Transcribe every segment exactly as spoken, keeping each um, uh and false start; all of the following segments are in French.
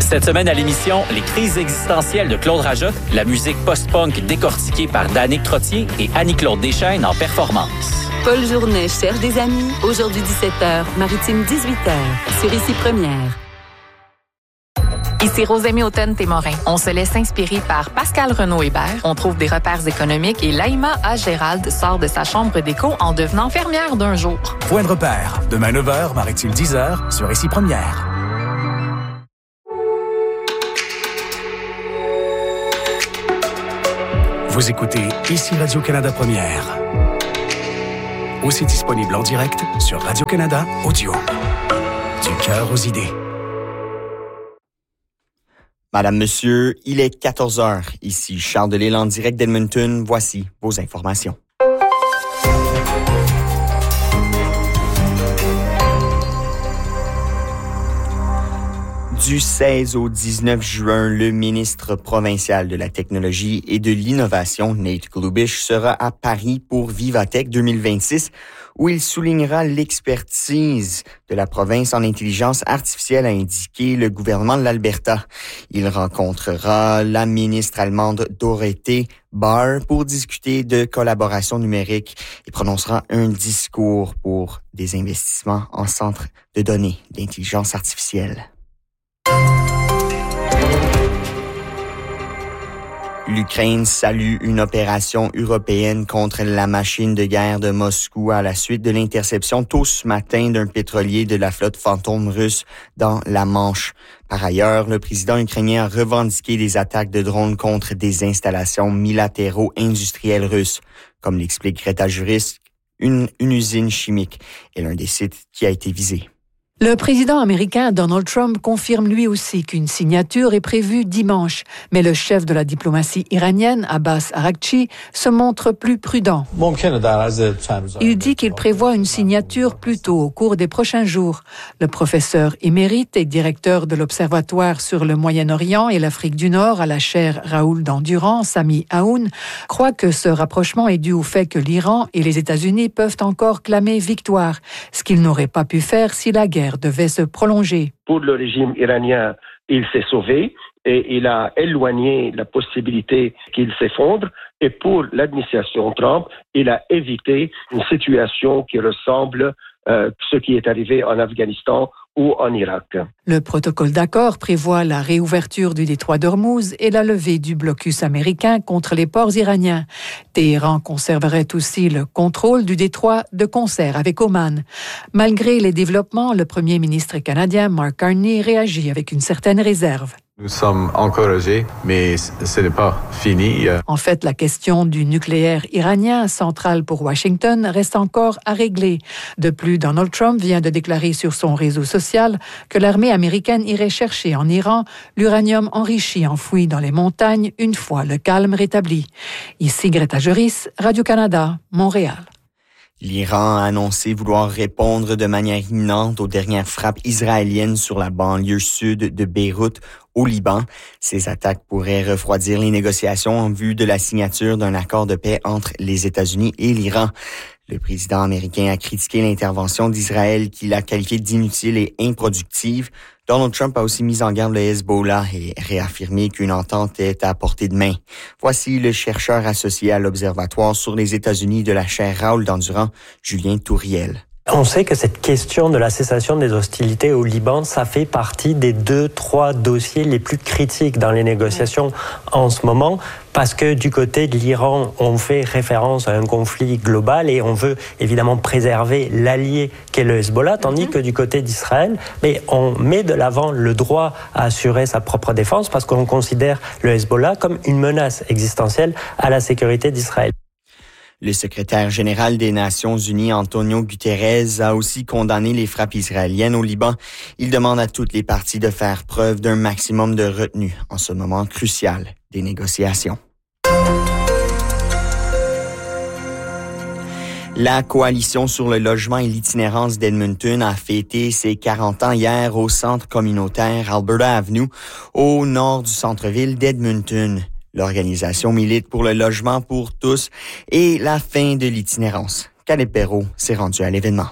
Cette semaine à l'émission, les crises existentielles de Claude Rajotte, la musique post-punk décortiquée par Danick Trottier et Annie-Claude Deschaines en performance. Paul Journet cherche des amis. Aujourd'hui dix-sept heures, Maritime dix-huit heures, sur Ici Première. Ici Rosemée Automne-Témorin. On se laisse inspirer par Pascal Renaud-Hébert. On trouve des repères économiques et Laïma A. Gérald sort de sa chambre d'écho en devenant fermière d'un jour. Point de repère. Demain neuf heures, Maritime dix heures, sur Ici Première. Vous écoutez Ici Radio-Canada Première. Aussi disponible en direct sur Radio-Canada Audio. Du cœur aux idées. Madame, Monsieur, il est quatorze heures. Ici Charles Delisle en direct d'Edmonton. Voici vos informations. Du seize au dix-neuf juin, le ministre provincial de la Technologie et de l'Innovation, Nate Glubish, sera à Paris pour Vivatech deux mille vingt-six, où il soulignera l'expertise de la province en intelligence artificielle, a indiqué le gouvernement de l'Alberta. Il rencontrera la ministre allemande Dorothee Bär pour discuter de collaboration numérique et prononcera un discours pour des investissements en centres de données d'intelligence artificielle. L'Ukraine salue une opération européenne contre la machine de guerre de Moscou à la suite de l'interception tôt ce matin d'un pétrolier de la flotte fantôme russe dans la Manche. Par ailleurs, le président ukrainien a revendiqué des attaques de drones contre des installations militaro-industrielles russes. Comme l'explique Greta Jurist, une, une usine chimique est l'un des sites qui a été visé. Le président américain Donald Trump confirme lui aussi qu'une signature est prévue dimanche, mais le chef de la diplomatie iranienne, Abbas Araghchi, se montre plus prudent. Il dit qu'il prévoit une signature plus tôt au cours des prochains jours. Le professeur émérite et directeur de l'Observatoire sur le Moyen-Orient et l'Afrique du Nord à la chaire Raoul d'Endurant, Sami Aoun, croit que ce rapprochement est dû au fait que l'Iran et les États-Unis peuvent encore clamer victoire, ce qu'ils n'auraient pas pu faire si la guerre devait se prolonger. Pour le régime iranien, il s'est sauvé et il a éloigné la possibilité qu'il s'effondre. Et pour l'administration Trump, il a évité une situation qui ressemble à ce qui est arrivé en Afghanistan ou en Irak. Le protocole d'accord prévoit la réouverture du détroit d'Ormuz et la levée du blocus américain contre les ports iraniens. Téhéran conserverait aussi le contrôle du détroit de concert avec Oman. Malgré les développements, le premier ministre canadien Mark Carney réagit avec une certaine réserve. Nous sommes encouragés, mais ce n'est pas fini. En fait, la question du nucléaire iranien, centrale pour Washington, reste encore à régler. De plus, Donald Trump vient de déclarer sur son réseau social que l'armée américaine irait chercher en Iran l'uranium enrichi enfoui dans les montagnes une fois le calme rétabli. Ici Greta Juris, Radio-Canada, Montréal. L'Iran a annoncé vouloir répondre de manière imminente aux dernières frappes israéliennes sur la banlieue sud de Beyrouth, au Liban. Ces attaques pourraient refroidir les négociations en vue de la signature d'un accord de paix entre les États-Unis et l'Iran. Le président américain a critiqué l'intervention d'Israël qu'il a qualifiée d'inutile et improductive. Donald Trump a aussi mis en garde le Hezbollah et réaffirmé qu'une entente est à portée de main. Voici le chercheur associé à l'Observatoire sur les États-Unis de la chaire Raoul d'Endurant, Julien Tourriel. On sait que cette question de la cessation des hostilités au Liban, ça fait partie des deux, trois dossiers les plus critiques dans les négociations en ce moment, parce que du côté de l'Iran, on fait référence à un conflit global et on veut évidemment préserver l'allié qu'est le Hezbollah, tandis que du côté d'Israël, mais on met de l'avant le droit à assurer sa propre défense parce qu'on considère le Hezbollah comme une menace existentielle à la sécurité d'Israël. Le secrétaire général des Nations Unies, Antonio Guterres, a aussi condamné les frappes israéliennes au Liban. Il demande à toutes les parties de faire preuve d'un maximum de retenue en ce moment crucial des négociations. La Coalition sur le logement et l'itinérance d'Edmonton a fêté ses quarante ans hier au centre communautaire Alberta Avenue, au nord du centre-ville d'Edmonton. L'organisation milite pour le logement pour tous et la fin de l'itinérance. Caleb Perrault s'est rendu à l'événement.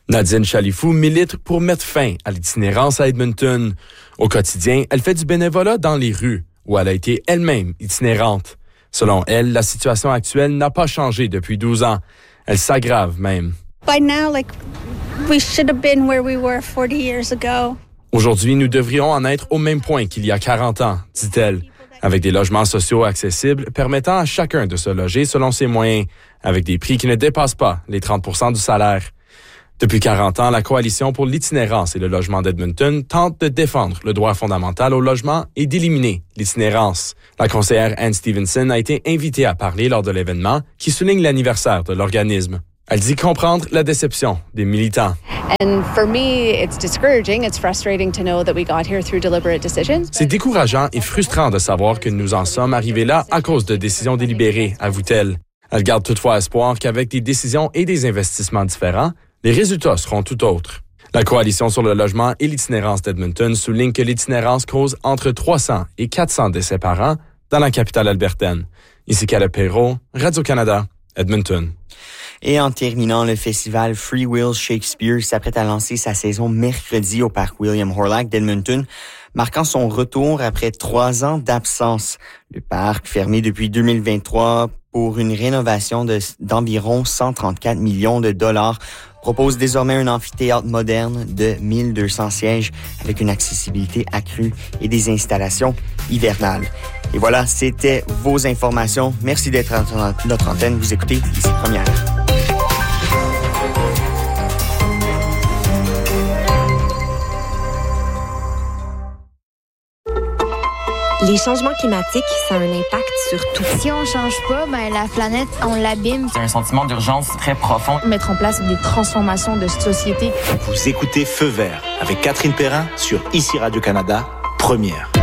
Nadine Chalifou milite pour mettre fin à l'itinérance à Edmonton. Au quotidien, elle fait du bénévolat dans les rues, où elle a été elle-même itinérante. Selon elle, la situation actuelle n'a pas changé depuis douze ans. Elle s'aggrave même. By now, like, we should have been where we were forty years ago. Aujourd'hui, nous devrions en être au même point qu'il y a quarante ans, dit-elle, avec des logements sociaux accessibles permettant à chacun de se loger selon ses moyens, avec des prix qui ne dépassent pas les trente pour cent du salaire. Depuis quarante ans, la Coalition pour l'itinérance et le logement d'Edmonton tente de défendre le droit fondamental au logement et d'éliminer l'itinérance. La conseillère Anne Stevenson a été invitée à parler lors de l'événement qui souligne l'anniversaire de l'organisme. Elle dit comprendre la déception des militants. And for me, it's discouraging. It's frustrating to know that we got here through deliberate decisions. C'est décourageant et frustrant de savoir que nous en sommes arrivés là à cause de décisions délibérées, avoue-t-elle. Elle garde toutefois espoir qu'avec des décisions et des investissements différents, les résultats seront tout autres. La Coalition sur le logement et l'itinérance d'Edmonton souligne que l'itinérance cause entre trois cents et quatre cents décès par an dans la capitale albertaine. Ici Caleb Perrault, Radio-Canada, Edmonton. Et en terminant, le festival Free Will Shakespeare s'apprête à lancer sa saison mercredi au parc William Horlack d'Edmonton, marquant son retour après trois ans d'absence. Le parc, fermé depuis deux mille vingt-trois pour une rénovation de, d'environ cent trente-quatre millions de dollars, propose désormais un amphithéâtre moderne de mille deux cents sièges avec une accessibilité accrue et des installations hivernales. Et voilà, c'était vos informations. Merci d'être à notre antenne. Vous écoutez Ici Première. Les changements climatiques, ça a un impact sur tout. Si on change pas, ben la planète, on l'abîme. C'est un sentiment d'urgence très profond. Mettre en place des transformations de société. Vous écoutez Feu vert avec Catherine Perrin sur Ici Radio-Canada, Première.